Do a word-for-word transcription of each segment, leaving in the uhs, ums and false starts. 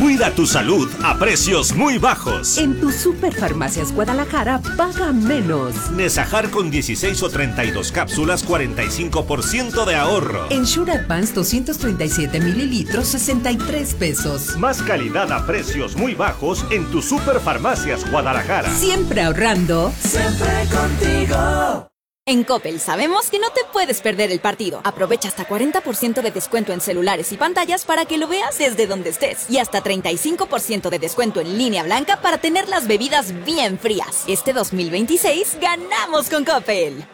Cuida tu salud a precios muy bajos. En tu Superfarmacias Guadalajara, paga menos. Nesajar con dieciséis o treinta y dos cápsulas, cuarenta y cinco por ciento de ahorro. Ensure Advance doscientos treinta y siete mililitros, sesenta y tres pesos. Más calidad a precios muy bajos en tu Superfarmacias Guadalajara. Siempre ahorrando. Siempre contigo. En Coppel sabemos que no te puedes perder el partido. Aprovecha hasta cuarenta por ciento de descuento en celulares y pantallas para que lo veas desde donde estés. Y hasta treinta y cinco por ciento de descuento en línea blanca para tener las bebidas bien frías. Este dos mil veintiséis ganamos con Coppel.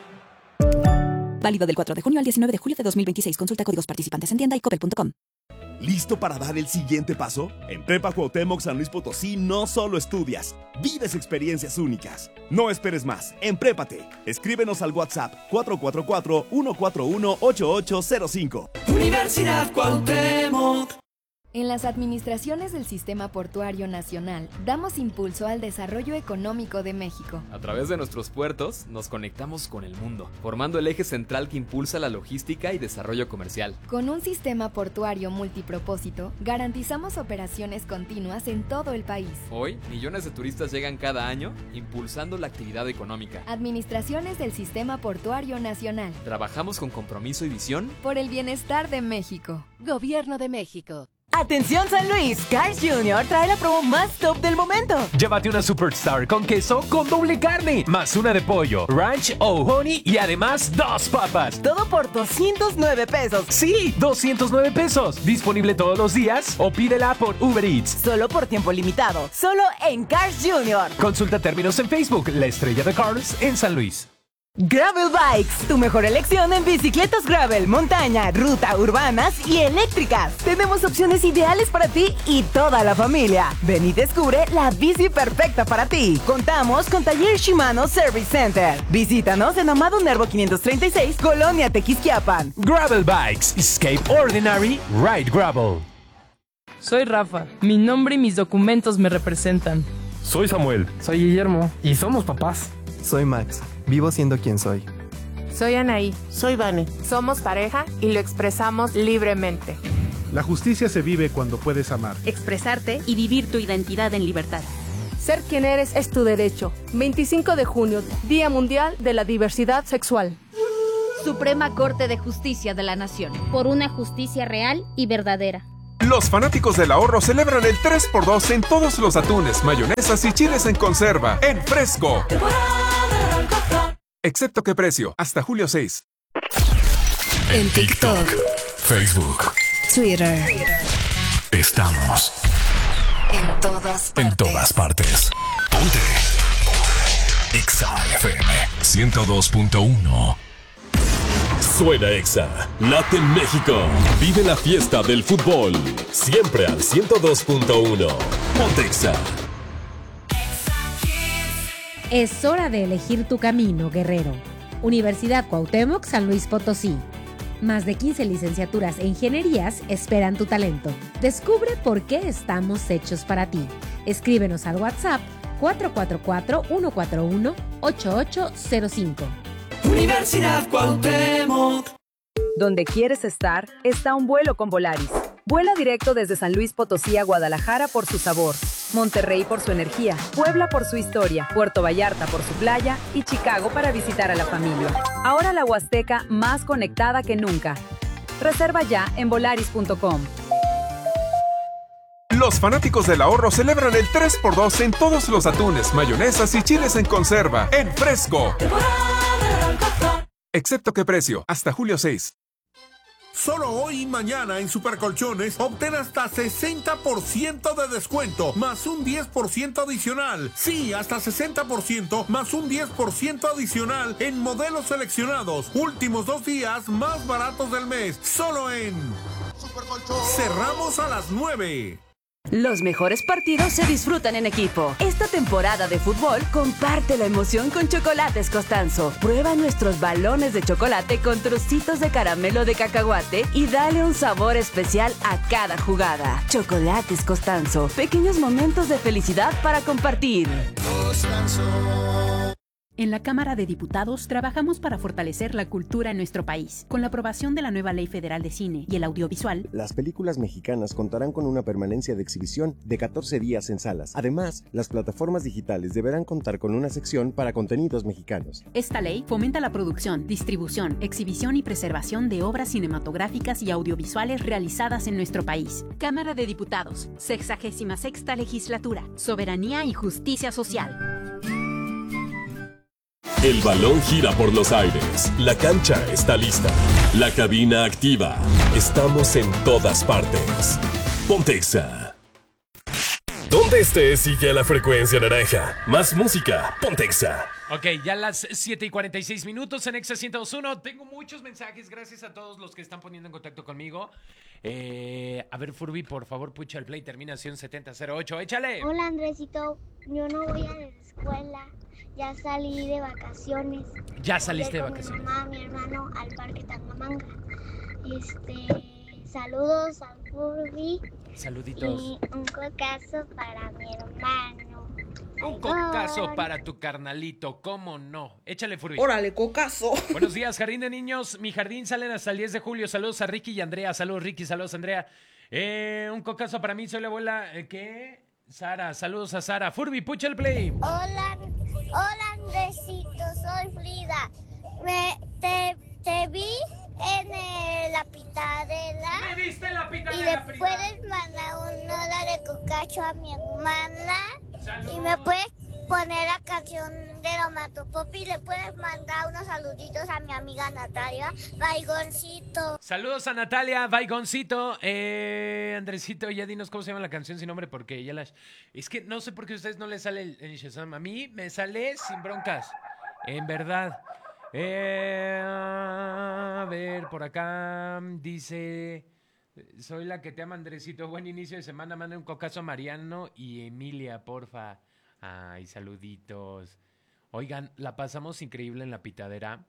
Válido del cuatro de junio al diecinueve de julio de dos mil veintiséis. Consulta códigos participantes en tienda y coppel punto com. ¿Listo para dar el siguiente paso? En Prepa Cuauhtémoc San Luis Potosí no solo estudias, vives experiencias únicas. No esperes más, emprépate. Escríbenos al WhatsApp cuatro cuatro cuatro, uno cuatro uno, ocho ocho cero cinco. Universidad Cuauhtémoc. En las administraciones del Sistema Portuario Nacional damos impulso al desarrollo económico de México. A través de nuestros puertos nos conectamos con el mundo, formando el eje central que impulsa la logística y desarrollo comercial. Con un sistema portuario multipropósito, garantizamos operaciones continuas en todo el país. Hoy, millones de turistas llegan cada año, impulsando la actividad económica. Administraciones del Sistema Portuario Nacional. Trabajamos con compromiso y visión por el bienestar de México. Gobierno de México. ¡Atención San Luis! Cars Junior trae la promo más top del momento. Llévate una Superstar con queso con doble carne, más una de pollo, ranch o honey y además dos papas. Todo por doscientos nueve pesos. Sí, doscientos nueve pesos. Disponible todos los días o pídela por Uber Eats. Solo por tiempo limitado. Solo en Cars Junior. Consulta términos en Facebook, la estrella de Cars en San Luis. Gravel Bikes, tu mejor elección en bicicletas gravel, montaña, ruta, urbanas y eléctricas. Tenemos opciones ideales para ti y toda la familia. Ven y descubre la bici perfecta para ti. Contamos con Taller Shimano Service Center. Visítanos en Amado Nervo quinientos treinta y seis, Colonia Tequisquiapan. Gravel Bikes, escape ordinary, ride gravel. Soy Rafa, mi nombre y mis documentos me representan. Soy Samuel. Soy Guillermo y somos papás. Soy Max. Vivo siendo quien soy. Soy Anaí. Soy Vane. Somos pareja y lo expresamos libremente. La justicia se vive cuando puedes amar, expresarte y vivir tu identidad en libertad. Ser quien eres es tu derecho. veinticinco de junio, Día Mundial de la Diversidad Sexual. Suprema Corte de Justicia de la Nación. Por una justicia real y verdadera. Los fanáticos del ahorro celebran el tres por dos en todos los atunes, mayonesas y chiles en conserva, en Fresco. Excepto qué precio, hasta julio seis. En TikTok, Facebook, Twitter. Estamos en todas partes. En todas partes. Ponte. Exa F M ciento dos punto uno. Suena Exa, late México. Vive la fiesta del fútbol. Siempre al ciento dos punto uno. Ponte Exa. Es hora de elegir tu camino, guerrero. Universidad Cuauhtémoc San Luis Potosí. Más de quince licenciaturas e ingenierías esperan tu talento. Descubre por qué estamos hechos para ti. Escríbenos al WhatsApp cuatro cuatro cuatro, uno cuatro uno, ocho ocho cero cinco. Universidad Cuauhtémoc. Donde quieres estar, está un vuelo con Volaris. Vuela directo desde San Luis Potosí a Guadalajara por su sabor, Monterrey por su energía, Puebla por su historia, Puerto Vallarta por su playa y Chicago para visitar a la familia. Ahora la Huasteca más conectada que nunca. Reserva ya en volaris punto com. Los fanáticos del ahorro celebran el tres por dos en todos los atunes, mayonesas y chiles en conserva, en Fresco. Excepto qué precio, hasta julio seis. Solo hoy y mañana en Supercolchones obtén hasta sesenta por ciento de descuento más un diez por ciento adicional. Sí, hasta sesenta por ciento más un diez por ciento adicional en modelos seleccionados. Últimos dos días más baratos del mes. Solo en Supercolchones. Cerramos a las nueve. Los mejores partidos se disfrutan en equipo. Esta temporada de fútbol, comparte la emoción con Chocolates Costanzo. Prueba nuestros balones de chocolate con trocitos de caramelo de cacahuate y dale un sabor especial a cada jugada. Chocolates Costanzo. Pequeños momentos de felicidad para compartir. Costanzo. En la Cámara de Diputados trabajamos para fortalecer la cultura en nuestro país. Con la aprobación de la nueva Ley Federal de Cine y el Audiovisual, las películas mexicanas contarán con una permanencia de exhibición de catorce días en salas. Además, las plataformas digitales deberán contar con una sección para contenidos mexicanos. Esta ley fomenta la producción, distribución, exhibición y preservación de obras cinematográficas y audiovisuales realizadas en nuestro país. Cámara de Diputados, sexagésima sexta Legislatura, Soberanía y Justicia Social. El balón gira por los aires. La cancha está lista. La cabina activa. Estamos en todas partes. Ponte Exa. Donde estés, sigue a la frecuencia naranja. Más música. Ponte Exa. Ok, ya las siete y cuarenta y seis minutos en Exa ciento dos punto uno. Tengo muchos mensajes, gracias a todos los que están poniendo en contacto conmigo. Eh, a ver, Furby, por favor, pucha el play, terminación setenta cero ocho. ¡Échale! Hola, Andresito. Yo no voy a la escuela. Ya salí de vacaciones. Ya saliste de con vacaciones. Mi mamá, mi hermano al parque Tangamanga. Este, saludos a Furby. Saluditos. Y un cocazo para mi hermano. Un cocazo para tu carnalito, ¿cómo no? Échale, Furby. Órale, cocazo. Buenos días, Jardín de Niños. Mi jardín salen hasta el diez de julio. Saludos a Ricky y Andrea. Saludos, Ricky. Saludos, Andrea. Eh, un cocazo para mí. Soy la abuela. Eh, ¿Qué? Sara. Saludos a Sara. Furby, pucha el play. Hola, hola Andresito. Soy Frida. Me, te, te vi en el, la pitadera. ¿Me viste en la pitadera, Y le Frida? puedes mandar un dólar de cocacho a mi hermana. Saludos. Y me puedes poner la canción de Romatopopi y le puedes mandar unos saluditos a mi amiga Natalia Baigoncito. Saludos a Natalia Baigoncito. Eh, Andresito, ya dinos cómo se llama la canción sin nombre porque ya las... Es que no sé por qué a ustedes no les sale el, el Shazam. A mí me sale sin broncas. En verdad. Eh, a ver, por acá dice... Soy la que te ama, Andresito. Buen inicio de semana. Manda un cocazo a Mariano y Emilia, porfa. Ay, saluditos. Oigan, la pasamos increíble en la pitadera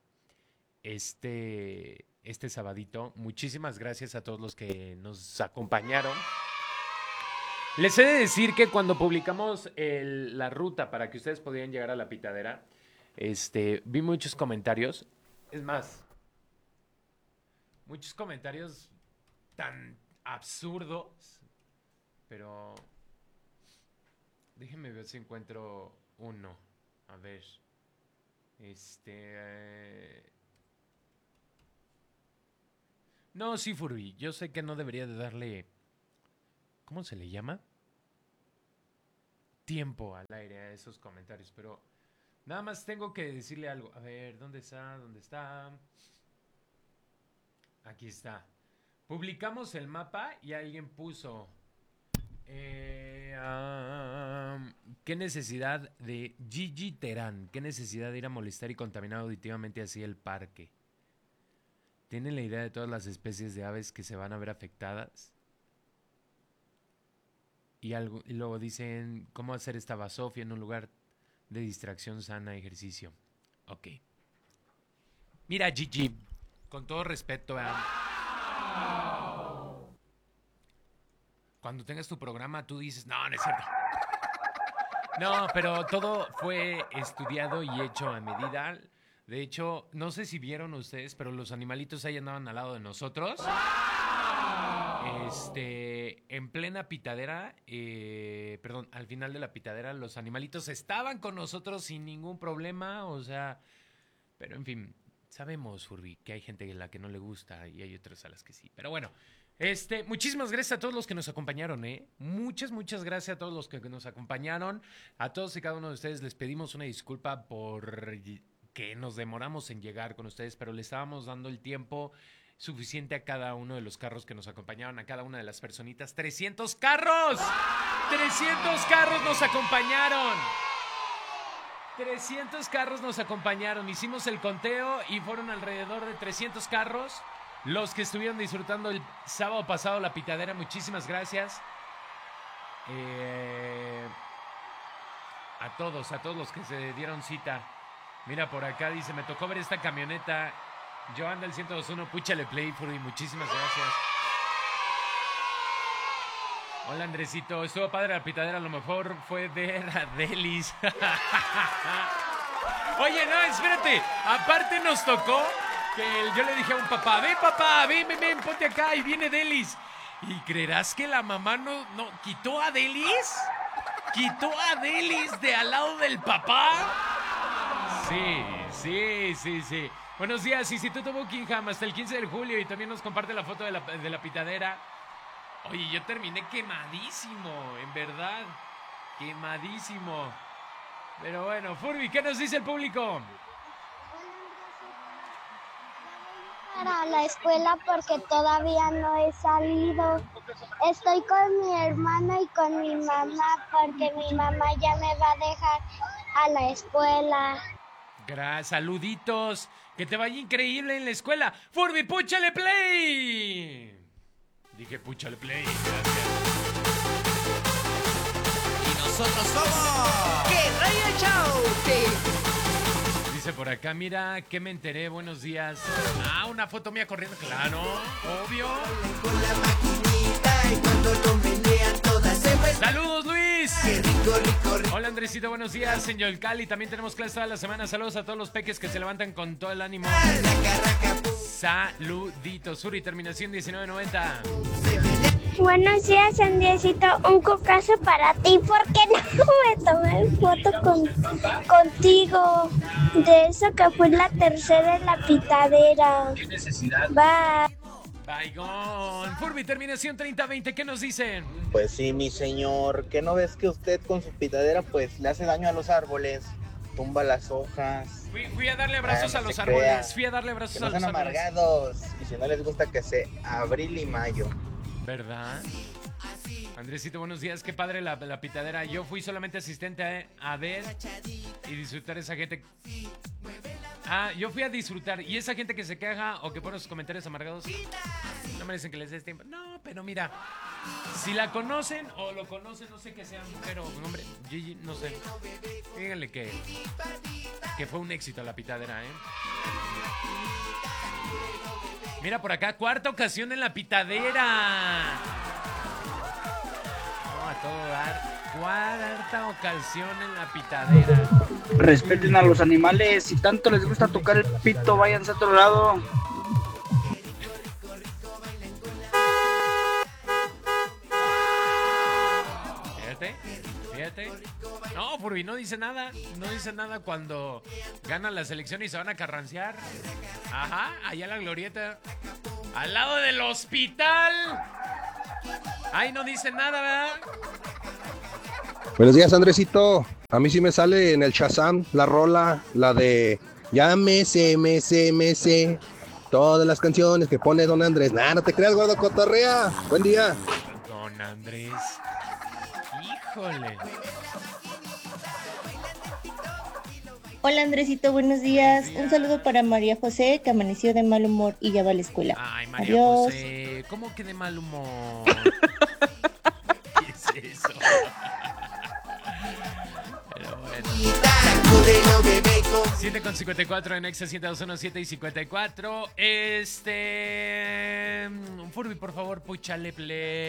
este, este sabadito. Muchísimas gracias a todos los que nos acompañaron. Les he de decir que cuando publicamos el, la ruta para que ustedes pudieran llegar a la pitadera, este, vi muchos comentarios. Es más, muchos comentarios tan absurdos, pero déjenme ver si encuentro uno. A ver, este, eh... no, sí, Furby, yo sé que no debería de darle, ¿cómo se le llama? Tiempo al aire a esos comentarios, pero nada más tengo que decirle algo. A ver, ¿dónde está? ¿Dónde está? Aquí está. Publicamos el mapa y alguien puso eh, um, ¿qué necesidad de Gigi Terán? ¿Qué necesidad de ir a molestar y contaminar auditivamente así el parque? ¿Tienen la idea de todas las especies de aves que se van a ver afectadas? Y, algo, y luego dicen, ¿cómo hacer esta basofia en un lugar de distracción sana, ejercicio? Ok. Mira, Gigi, con todo respeto, vean. Cuando tengas tu programa, tú dices, no, no es cierto. No, pero todo fue estudiado y hecho a medida. De hecho, no sé si vieron ustedes, pero los animalitos ahí andaban al lado de nosotros. Este, en plena pitadera, eh, perdón, al final de la pitadera, los animalitos estaban con nosotros sin ningún problema, o sea, pero en fin, sabemos, Furby, que hay gente a la que no le gusta y hay otras a las que sí. Pero bueno, este, muchísimas gracias a todos los que nos acompañaron, ¿eh? Muchas, muchas gracias a todos los que nos acompañaron. A todos y cada uno de ustedes les pedimos una disculpa por que nos demoramos en llegar con ustedes, pero le estábamos dando el tiempo suficiente a cada uno de los carros que nos acompañaron, a cada una de las personitas. ¡trescientos carros! ¡trescientos carros nos acompañaron! trescientos carros nos acompañaron. Hicimos el conteo y fueron alrededor de trescientos carros los que estuvieron disfrutando el sábado pasado la pitadera. Muchísimas gracias. Eh, a todos, a todos los que se dieron cita. Mira, por acá dice, me tocó ver esta camioneta. Yo ando el ciento dos punto uno, púchale play, Furby, muchísimas gracias. Hola, Andresito, estuvo padre la pitadera, a lo mejor fue ver a Delis. Oye, no, espérate. Aparte nos tocó que yo le dije a un papá, ven papá, ven, ven, ven, ponte acá y viene Delis. ¿Y creerás que la mamá no, no quitó a Delis? ¿Quitó a Delis de al lado del papá? Sí, sí, sí, sí. Buenos días, Instituto Buckingham, hasta el quince de julio y también nos comparte la foto de la, de la pitadera. Oye, yo terminé quemadísimo, en verdad, quemadísimo. Pero bueno, Furby, ¿qué nos dice el público? Para la escuela porque todavía no he salido. Estoy con mi hermano y con mi mamá porque mi mamá ya me va a dejar a la escuela. Gracias, saluditos. Que te vaya increíble en la escuela. Furby, púchale play. Dije púchale play. Gracias. Y nosotros somos... ¡Qué rayo show! Sí. Dice por acá, mira, que me enteré, buenos días. Ah, una foto mía corriendo, claro, obvio. Con la maquinita y cuando lo menean todas se mueven. ¡Saludos, Luis! ¡Qué rico, rico, rico! Hola, Andresito, buenos días. Señor Cali, también tenemos clase toda la semana. Saludos a todos los peques que se levantan con todo el ánimo. Saluditos. Suri, terminación diecinueve noventa. Buenos días, Andresito. Un cucazo para ti. ¿Por qué no me tomé foto con, contigo? De eso que fue la tercera en la pitadera. ¿Qué necesidad? Bye. Baigón. Furby, terminación treinta veinte. ¿Qué nos dicen? Pues sí, mi señor. ¿Qué no ves que usted con su pitadera pues le hace daño a los árboles? Tumba las hojas. Fui, fui a darle abrazos Ah, no a los se árboles. crea. Fui a darle abrazos Que no a los sean árboles. amargados. Y si no les gusta que sea abril y mayo. ¿Verdad? Andresito, buenos días. Qué padre la, la pitadera. Yo fui solamente asistente a, a ver y disfrutar esa gente. Ah, yo fui a disfrutar. Y esa gente que se queja o que pone sus comentarios amargados, no merecen que les des tiempo. No, pero mira, si la conocen o lo conocen, no sé que sea mujer o hombre, Gigi, no sé. Díganle que, que fue un éxito la pitadera, ¿eh? Mira por acá, cuarta ocasión en la pitadera. No, a todo dar. Cuarta ocasión en la pitadera. Respeten a los animales. Si tanto les gusta tocar el pito, váyanse a otro lado. Fíjate, fíjate. No, Furby, no dice nada. No dice nada cuando ganan la selección y se van a carrancear. Ajá, allá en la glorieta. Al lado del hospital. Ay, no dice nada, ¿verdad? Buenos días, Andresito. A mí sí me sale en el Shazam la rola, la de ya me sé, me sé, me sé. Todas las canciones que pone Don Andrés. Nah, no te creas, gordo, cotorrea. Buen día. Don Andrés. Híjole. Hola Andresito, buenos días. Un saludo para María José, que amaneció de mal humor y ya va a la escuela. Ay, María Adiós. José, ¿cómo que de mal humor? ¿Qué es eso? Pero bueno. siete con cincuenta y cuatro en Exa ciento dos punto uno, siete y cincuenta y cuatro. Este... Furby, por favor, púchale play.